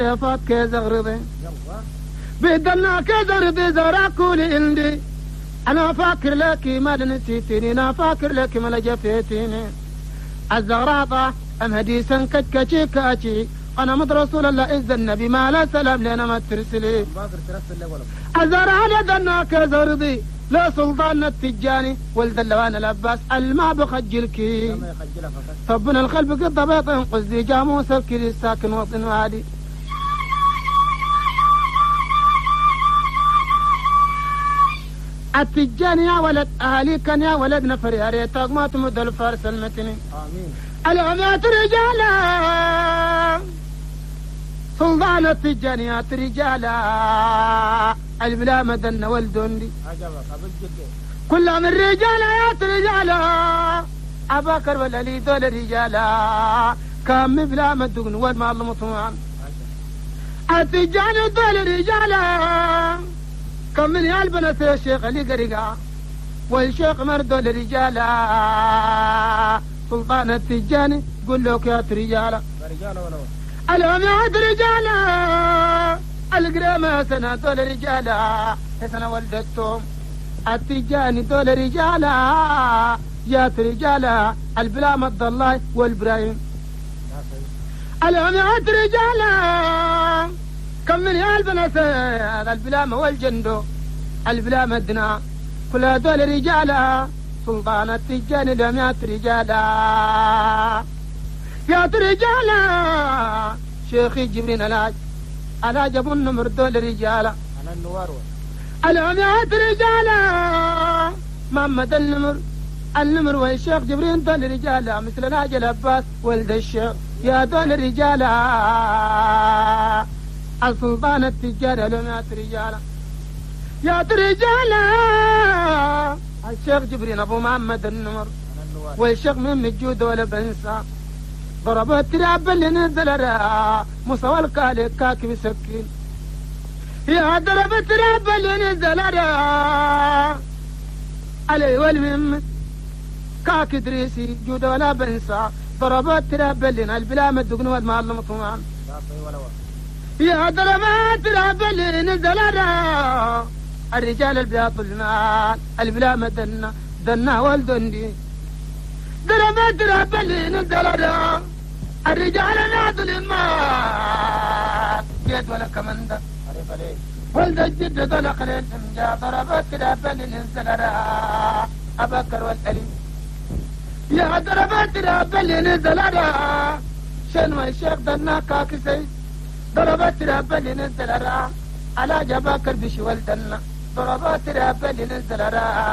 فات كزغرضي بدلنا كزغرضي زراكولي عندي أنا فاكر لك ما نسيتني أنا فاكر لك ما لجفتيني الزغراطة أم هديسا كتكتي كاتي أنا مد رسول الله إذا النبي ما لا سلام لنا ما ترسلي الزرع لدنا كزغرضي لا سلطان التجاني ولد اللوان الأباس الماء بخجلكي ربنا الخلب قد ضبيط قصدي جاموس الكري الساكن وطن وادي التجاني يا ولد أهلي كان يا ولد نفر يا ريتك ما تمد الفارس المتني آمين العمات رجالا سلطان التجانيات رجالا البلا مدن والدندي كل من رجالات رجالا أباكر والألي دول رجالا كم بلا مدن والمال مطوعا التجاني دول رجالا كم من يالبنا في الشيخ اللي قرقا والشيخ مرد رجالا سلطان التجاني قل له يا رجالا العمات رجالا القرامة سنة دول رجالا سنة ولدتهم التجاني دول رجالا جات رجالا البلا مد الله والبراهيم العمات رجالا كم من يالبنا البلامة والجندو البلا مدنا كل دول رجالا سلطان التجاني العمات رجالا يا رجالا شيخي جبرين علاج ابو النمر دول رجالا انا النوار العمات رجالا محمد النمر والشيخ جبرين دول رجالا مثل ناجي العباس ولد الشيخ يا دول رجالا السلطان التجاري العمات رجالا يا رجالا الشيخ جبرين ابو محمد النمر والشيخ من الجود ولا بنسى ضربت تراب اللي نزل راه مصوى الكالي كاكي مسكين يا ضربت تراب اللي نزل راه علي والمهم كاكي دريسي جود ولا بنسى ضربت تراب اللي البلا مدقن والمعلم طمان يا ضربت تراب اللي نزل راه الرجال البياض المال البلا مدنا دنا والدندي ضربت تراب اللي نزل راه الرجال ناضل المال جيت ولا كمندا ولد الجد طلق للمجا ضربت تراب اللي نزل راه أبكر والألي يا ضربت تراب اللي نزل راه شنو الشيخ دنا كاكسي ضربت تراب اللي نزل راه على جباكر بشي والدنا ضربت تراب اللي نزل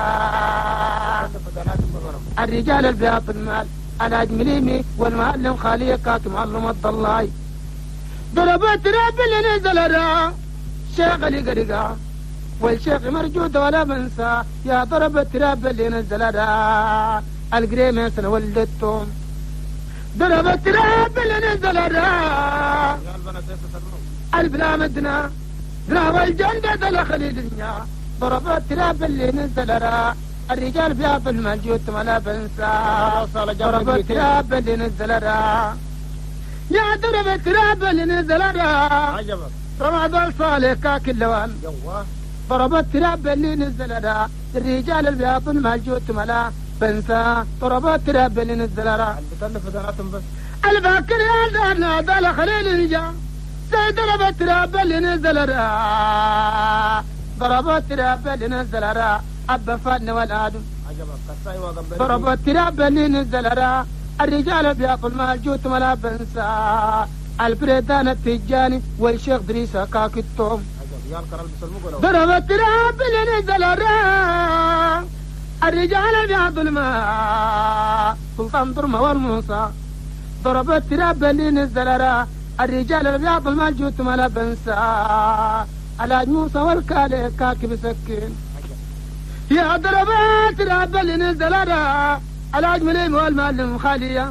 راه الرجال البياض المال الحاج مليمي والمعلم خالي كاتب معلم الضلاي ضربت تراب اللي نزل راه شيخ اللي قرقا والشيخ مرجود ولا منسى يا ضربت تراب اللي نزل راه القريمة سنة ولدتهم ضربت تراب اللي نزل راه البلا مدنا راه والجنة دخل الدنيا ضربت تراب اللي نزل راه الرجال بياض الموجود ولا بنسى ضربت تراب اللي نزل راه يا ضربت تراب اللي نزل راه رمضان صالح كاك اللوان ضربت تراب اللي نزل راه الرجال البياض الموجود ولا بنسى ضربت تراب اللي نزل راه الباكر يا زارنا دال خليل الجا ضربت تراب اللي نزل راه ضربت تراب اللي نزل راه أبا فادنا والآدم ضربت تراب اللي نزل راه الرجال بياكل موجود ولا بنسى البريدان التجاني والشيخ دريسة كاكتهم ضربت تراب اللي نزل راه الرجال بياكل الماء سلطان ضرمة والموسى ضربت تراب اللي نزل راه الرجال بياكل موجود ولا بنسى الحاج موسى والكالي كاكي بسكين يا ضربات تراب اللي نزل راه الحاج مليم والمعلم خالية